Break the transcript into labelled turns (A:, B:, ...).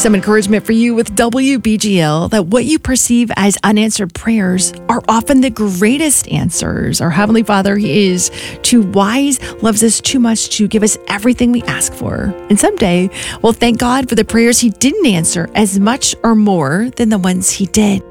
A: Some encouragement for you with WBGL that what you perceive as unanswered prayers are often the greatest answers. Our Heavenly Father, He is too wise, loves us too much to give us everything we ask for. And someday we'll thank God for the prayers He didn't answer as much or more than the ones He did.